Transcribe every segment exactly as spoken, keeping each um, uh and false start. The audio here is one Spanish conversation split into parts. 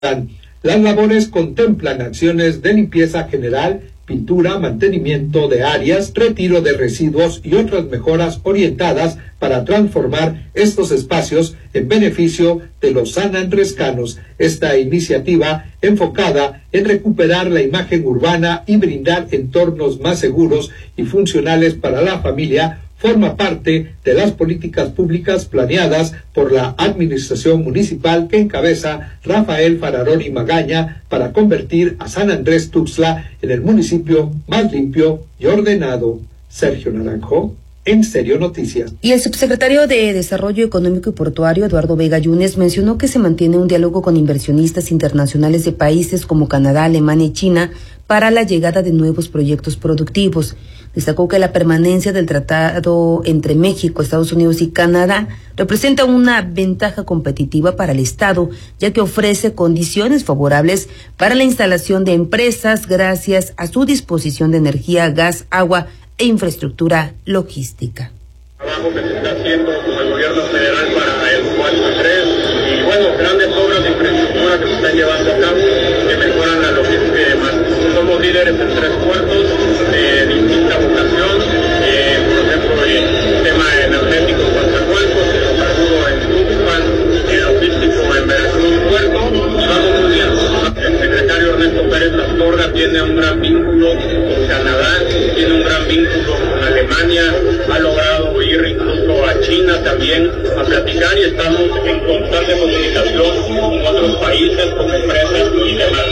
Las labores contemplan acciones de limpieza general, pintura, mantenimiento de áreas, retiro de residuos y otras mejoras orientadas para transformar estos espacios en beneficio de los sanandrescanos. Esta iniciativa, enfocada en recuperar la imagen urbana y brindar entornos más seguros y funcionales para la familia, forma parte de las políticas públicas planeadas por la administración municipal que encabeza Rafael Fararoni Magaña para convertir a San Andrés Tuxtla en el municipio más limpio y ordenado. Sergio Naranjo, En Serio Noticias. Y el subsecretario de Desarrollo Económico y Portuario, Eduardo Vega Yunes, mencionó que se mantiene un diálogo con inversionistas internacionales de países como Canadá, Alemania y China para la llegada de nuevos proyectos productivos. Destacó que la permanencia del tratado entre México, Estados Unidos y Canadá representa una ventaja competitiva para el Estado, ya que ofrece condiciones favorables para la instalación de empresas gracias a su disposición de energía, gas, agua e infraestructura logística. Trabajo que se está haciendo con el gobierno federal para el cuatro y tres y bueno, grandes obras de infraestructura que se están llevando a cabo que mejoran la logística y demás. Somos líderes en tres puertos de distinta vocación, eh, por ejemplo, el tema energético en Coatzacoalcos, el hidrocarburo en Tuxpan, el logístico en Veracruz Puerto, y vamos muy bien. El secretario Ernesto Pérez Astorga tiene un gran vínculo con Canadá, tiene un gran vínculo con Alemania, ha logrado ir incluso a China también a platicar y estamos en constante comunicación con otros países, con empresas y demás.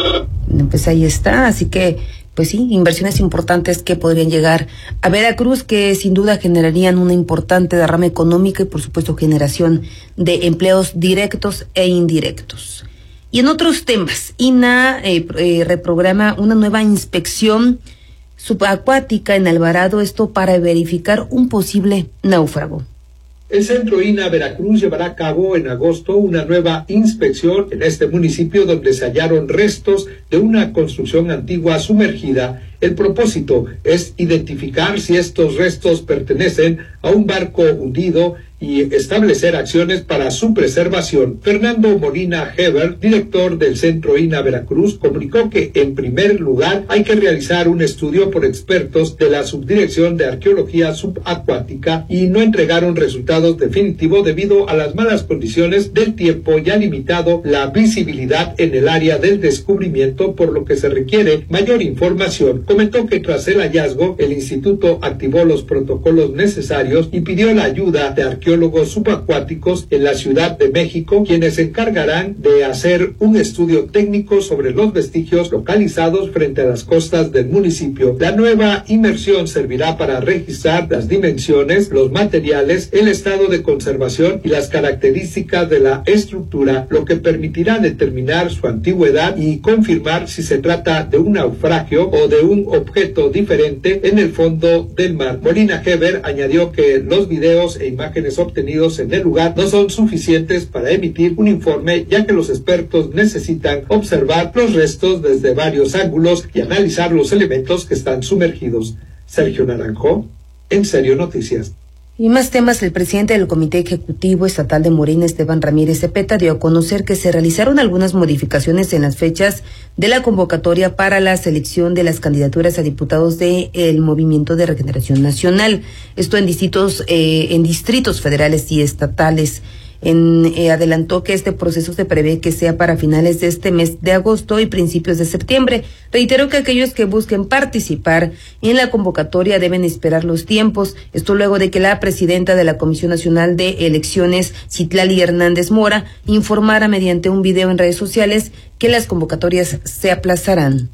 Pues ahí está, así que, pues sí, inversiones importantes que podrían llegar a Veracruz, que sin duda generarían una importante derrama económica y, por supuesto, generación de empleos directos e indirectos. Y en otros temas, I N A eh, eh, reprograma una nueva inspección subacuática en Alvarado, esto para verificar un posible náufrago. El Centro I N A Veracruz llevará a cabo en agosto una nueva inspección en este municipio donde se hallaron restos de una construcción antigua sumergida. El propósito es identificar si estos restos pertenecen a un barco hundido y establecer acciones para su preservación. Fernando Molina Heber, director del Centro I N A Veracruz, comunicó que en primer lugar hay que realizar un estudio por expertos de la Subdirección de Arqueología Subacuática y no entregaron resultados definitivos debido a las malas condiciones del tiempo y ha limitado la visibilidad en el área del descubrimiento, por lo que se requiere mayor información. Comentó que tras el hallazgo, el instituto activó los protocolos necesarios y pidió la ayuda de arqueólogos subacuáticos en la Ciudad de México, quienes se encargarán de hacer un estudio técnico sobre los vestigios localizados frente a las costas del municipio. La nueva inmersión servirá para registrar las dimensiones, los materiales, el estado de conservación y las características de la estructura, lo que permitirá determinar su antigüedad y confirmar si se trata de un naufragio o de un objeto diferente en el fondo del mar. Molina Heber añadió que los videos e imágenes obtenidos en el lugar no son suficientes para emitir un informe, ya que los expertos necesitan observar los restos desde varios ángulos y analizar los elementos que están sumergidos. Sergio Naranjo, En Serio Noticias. Y más temas, el presidente del Comité Ejecutivo Estatal de Morena, Esteban Ramírez Cepeta, dio a conocer que se realizaron algunas modificaciones en las fechas de la convocatoria para la selección de las candidaturas a diputados del Movimiento de Regeneración Nacional. Esto en distritos, eh, en distritos federales y estatales. En, eh, adelantó que este proceso se prevé que sea para finales de este mes de agosto y principios de septiembre. Reiteró que aquellos que busquen participar en la convocatoria deben esperar los tiempos. Esto luego de que la presidenta de la Comisión Nacional de Elecciones, Citlali Hernández Mora, informara mediante un video en redes sociales que las convocatorias se aplazarán.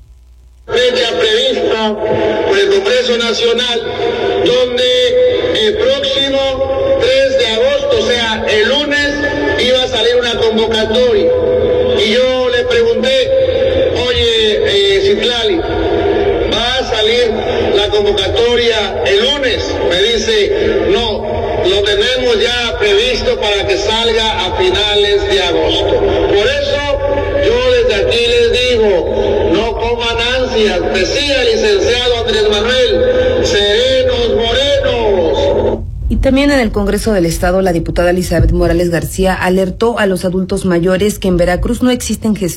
Fecha prevista por el Congreso Nacional, donde el próximo tres de agosto, o sea, el lunes, iba a salir una convocatoria. Y yo le pregunté, oye, eh, Citlali, ¿va a salir la convocatoria el lunes? Me dice, no, lo tenemos ya previsto para que salga a finales de agosto. Por eso, yo desde aquí les digo, no coman ansias, decía el licenciado Andrés Manuel, serenos morenos. Y También en el Congreso del Estado, la diputada Elizabeth Morales García alertó a los adultos mayores que en Veracruz no existen